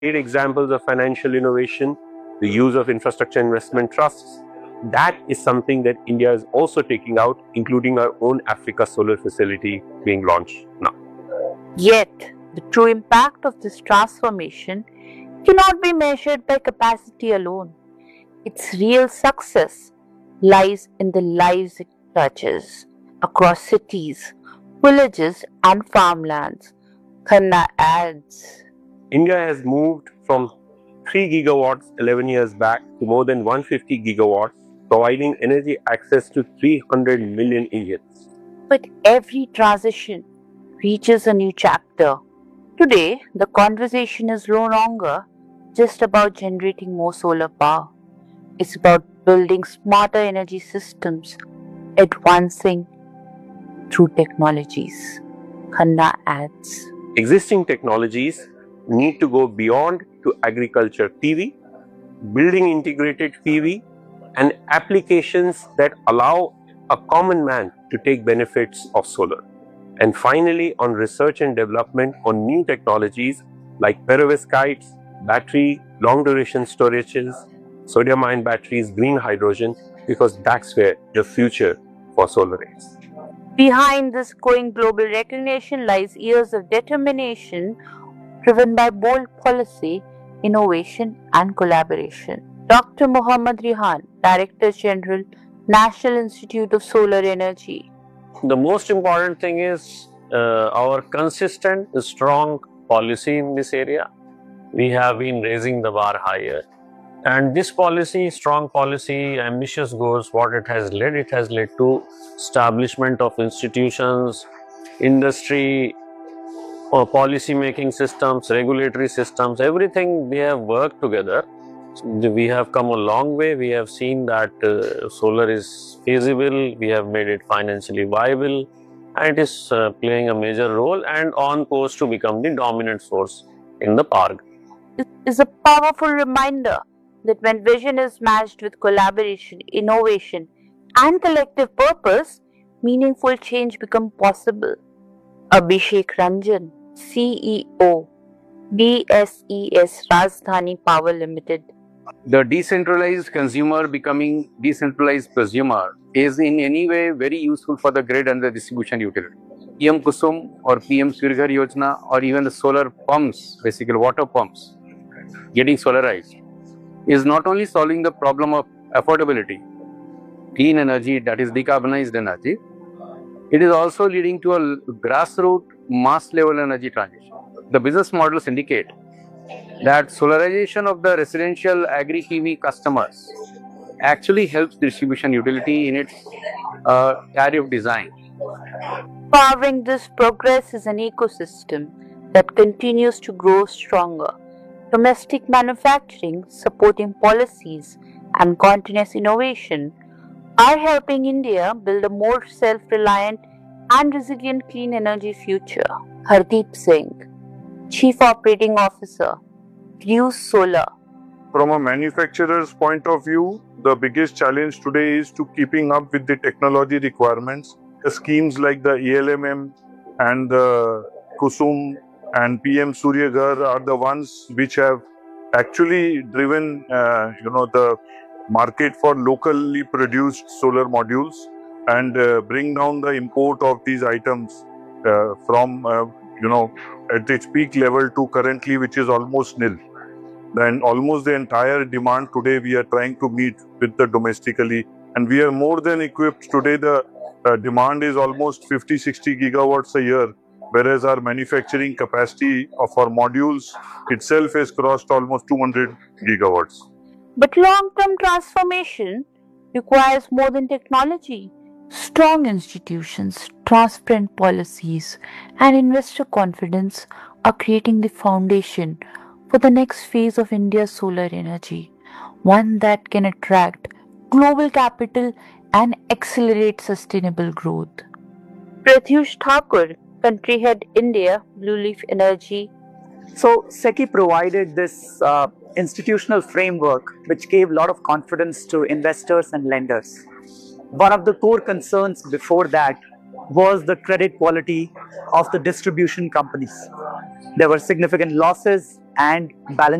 great examples of financial innovation, the use of infrastructure investment trusts. That is something that India is also taking out, including our own Africa solar facility being launched now. Yet, the true impact of this transformation cannot be measured by capacity alone. Its real success lies in the lives it touches across cities, villages, and farmlands. Khanna adds. India has moved from 3 gigawatts 11 years back to more than 150 gigawatts, providing energy access to 300 million Indians. But every transition reaches a new chapter. Today, the conversation is no longer just about generating more solar power. It's about building smarter energy systems, advancing through technologies. Khanna adds. Existing technologies need to go beyond to agriculture PV, building integrated PV, and applications that allow a common man to take benefits of solar. And finally, on research and development on new technologies like perovskites, battery, long duration storages, sodium ion batteries, green hydrogen, because that's where the future for solar is. Behind this growing global recognition lies years of determination driven by bold policy, innovation, and collaboration. Dr. Mohammad Rihan, Director General, National Institute of Solar Energy. The most important thing is our consistent, strong policy in this area. We have been raising the bar higher. And this policy, strong policy, ambitious goals, what it has led to establishment of institutions, industry, policy making systems, regulatory systems, everything we have worked together. We have come a long way. We have seen that solar is feasible. We have made it financially viable, and it is playing a major role and on course to become the dominant source in the power. It is a powerful reminder that when vision is matched with collaboration, innovation, and collective purpose, meaningful change becomes possible. Abhishek Ranjan, CEO, DSES Rajdhani Power Limited. The decentralized consumer becoming decentralized consumer is in any way very useful for the grid and the distribution utility. PM Kusum or PM Surghar Yojana or even the solar pumps, basically water pumps, getting solarized, is not only solving the problem of affordability, clean energy, that is decarbonized energy, it is also leading to a grassroots mass level energy transition. The business models indicate that solarization of the residential agri PV customers actually helps distribution utility in its tariff design. Powering this progress is an ecosystem that continues to grow stronger. Domestic manufacturing, supporting policies, and continuous innovation are helping India build a more self-reliant and resilient clean energy future. Hardeep Singh, Chief Operating Officer, Fuse Solar. From a manufacturer's point of view, the biggest challenge today is to keeping up with the technology requirements. The schemes like the ELMM and the Kusum and PM Surya Ghar are the ones which have actually driven the market for locally produced solar modules and bring down the import of these items from at its peak level to currently, which is almost nil. Then almost the entire demand today we are trying to meet with the domestically, and we are more than equipped today. The demand is almost 50-60 gigawatts a year, whereas our manufacturing capacity of our modules itself has crossed almost 200 gigawatts. But long-term transformation requires more than technology. Strong institutions, transparent policies, and investor confidence are creating the foundation for the next phase of India's solar energy, one that can attract global capital and accelerate sustainable growth. Pratyush Thakur, Country Head India, Blue Leaf Energy. So SECI provided this institutional framework which gave a lot of confidence to investors and lenders. One of the core concerns before that was the credit quality of the distribution companies. There were significant losses and balance